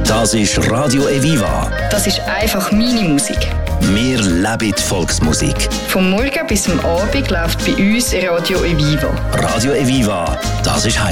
Das ist Radio Eviva. Das ist einfach meine Musik. Wir leben die Volksmusik. Vom Morgen bis zum Abend läuft bei uns Radio Eviva. Radio Eviva, das ist